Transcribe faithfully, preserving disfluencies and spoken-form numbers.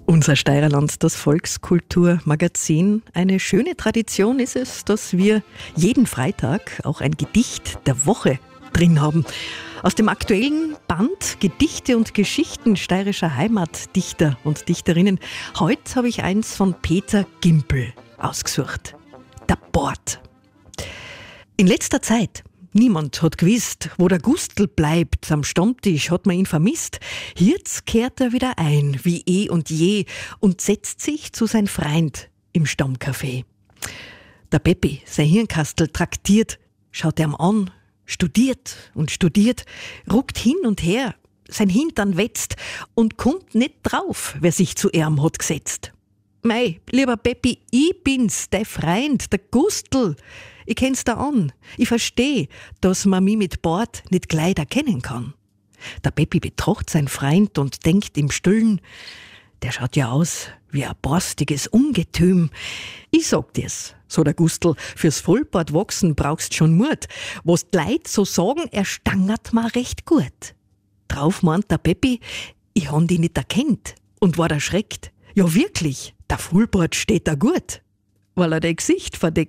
Unser Steirerland, das Volkskulturmagazin. Eine schöne Tradition ist es, dass wir jeden Freitag auch ein Gedicht der Woche drin haben. Aus dem aktuellen Band Gedichte und Geschichten steirischer Heimatdichter und Dichterinnen. Heute habe ich eins von Peter Gimpel ausgesucht. Der Bord. In letzter Zeit, niemand hat gewusst, wo der Gustl bleibt. Am Stammtisch hat man ihn vermisst. Jetzt kehrt er wieder ein, wie eh und je, und setzt sich zu sein Freund im Stammcafé. Der Peppi, sein Hirnkastel, traktiert, schaut ihm an, studiert und studiert, ruckt hin und her, sein Hintern wetzt und kommt nicht drauf, wer sich zu ihm hat gesetzt. Mei, lieber Peppi, ich bin's, dein Freund, der Gustl. Ich kenn's da an. Ich versteh, dass man mich mit Bord nicht gleich erkennen kann. Der Peppi betrachtet seinen Freund und denkt im Stillen, der schaut ja aus wie ein borstiges Ungetüm. Ich sag dir's, so der Gustl, fürs Vollbart wachsen brauchst schon Mut. Was die Leute so sagen, er stangert mir recht gut. Drauf meint der Peppi, ich han die nicht erkennt und war erschreckt. Ja wirklich, der Vollbart steht da gut, weil er dein Gesicht verdeckt.